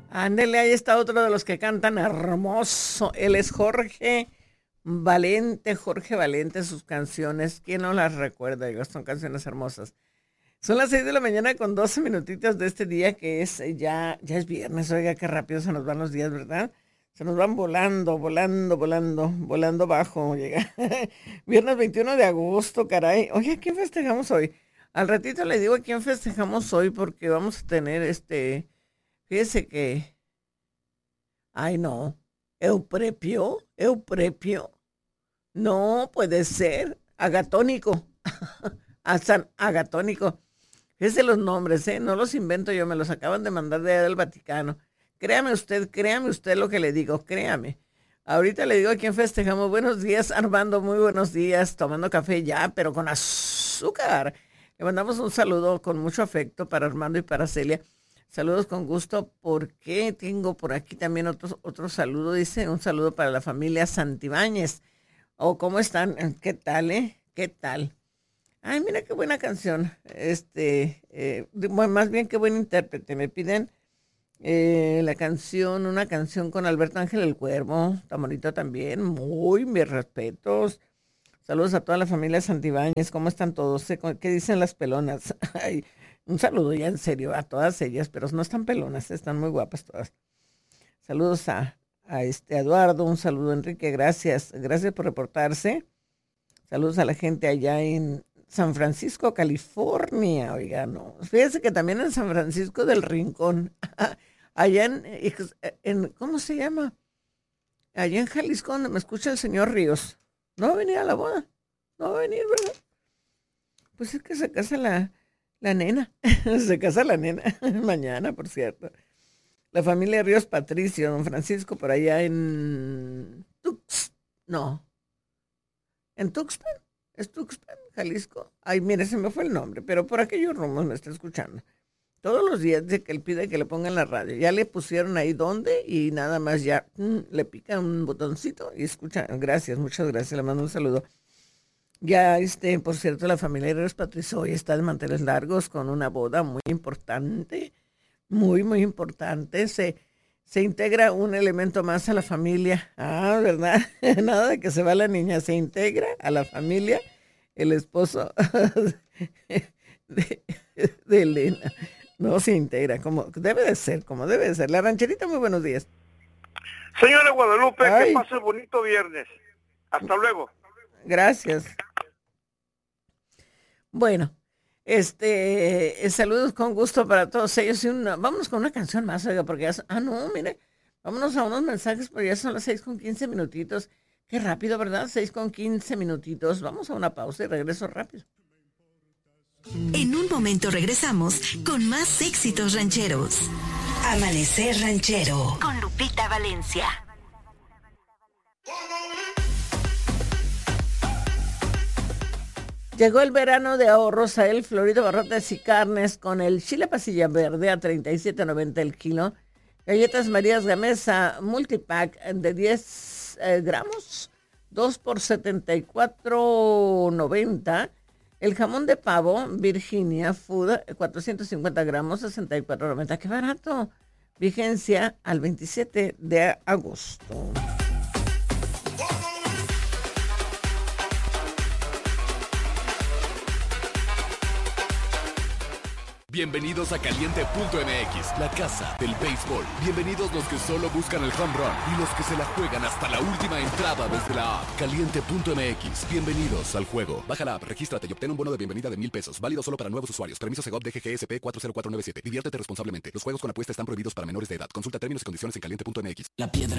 Ándele, ahí está otro de los que cantan hermoso. Él es Jorge Valente, sus canciones. ¿Quién no las recuerda? Digo, son canciones hermosas. Son las 6 de la mañana con 12 minutitos de este día que es ya es viernes. Oiga, qué rápido se nos van los días, ¿verdad? Se nos van volando bajo. Llega. Viernes 21 de agosto, caray. Oye, ¿a quién festejamos hoy? Al ratito le digo a quién festejamos hoy porque vamos a tener fíjese que, ay no, Euprepio, no puede ser, Agatónico, a San Agatónico. Fíjese los nombres, no los invento yo, me los acaban de mandar de allá del Vaticano. Créame usted lo que le digo, créame. Ahorita le digo a quién festejamos. Buenos días, Armando, muy buenos días, tomando café ya, pero con azúcar. Le mandamos un saludo con mucho afecto para Armando y para Celia. Saludos con gusto, porque tengo por aquí también otro saludo. Dice, un saludo para la familia Santibáñez. Oh, ¿cómo están? ¿Qué tal, ¿Qué tal? Ay, mira qué buena canción. Más bien qué buen intérprete. Me piden una canción con Alberto Ángel el Cuervo. Tan bonito también. Muy, mis respetos. Saludos a toda la familia Santibáñez. ¿Cómo están todos? ¿Qué dicen las pelonas? Ay, un saludo ya en serio a todas ellas, pero no están pelonas, están muy guapas todas. Saludos a Eduardo, un saludo Enrique, gracias por reportarse. Saludos a la gente allá en San Francisco, California. Oiga, no, fíjense que también en San Francisco del Rincón, allá ¿cómo se llama? Allá en Jalisco, donde me escucha el señor Ríos. No va a venir a la boda, no va a venir, ¿verdad? Pues es que se casa la nena, se casa la nena mañana, por cierto. La familia Ríos Patricio, don Francisco, por allá en Tuxpan, ¿es Tuxpan, Jalisco? Ay, mire, se me fue el nombre, pero por aquellos rumos me está escuchando. Todos los días de que él pide que le pongan la radio, ya le pusieron ahí dónde y nada más ya le pica un botoncito y escucha. Gracias, muchas gracias, le mando un saludo. Ya, por cierto, la familia Ríos Patricio hoy está de manteles largos con una boda muy importante, muy, muy importante. Se integra un elemento más a la familia. Ah, ¿verdad? Nada de que se va la niña, se integra a la familia el esposo de Elena. No se integra, como debe de ser. La Rancherita, muy buenos días. Señora Guadalupe, que pase bonito viernes. Hasta luego. Gracias. Bueno, saludos con gusto para todos ellos. Vámonos con una canción más, oiga, porque mire, vámonos a unos mensajes, porque ya son las 6:15 minutitos. Qué rápido, ¿verdad? 6:15 minutitos. Vamos a una pausa y regreso rápido. En un momento regresamos con más éxitos rancheros. Amanecer Ranchero con Lupita Valencia. Llegó el verano de ahorros a El Florido Barrotes y Carnes con el chile pasilla verde a $37.90 el kilo. Galletas Marías Gamesa multipack de 10 gramos, 2 por $74.90. El jamón de pavo Virginia Food, 450 gramos, $64.90. ¡Qué barato! Vigencia al 27 de agosto. Bienvenidos a Caliente.mx, la casa del béisbol. Bienvenidos los que solo buscan el home run y los que se la juegan hasta la última entrada desde la app. Caliente.mx, bienvenidos al juego. Baja la app, regístrate y obtén un bono de bienvenida de $1,000. Válido solo para nuevos usuarios. Permiso Segov DGGSP 40497. Diviértete responsablemente. Los juegos con apuesta están prohibidos para menores de edad. Consulta términos y condiciones en Caliente.mx. La piedra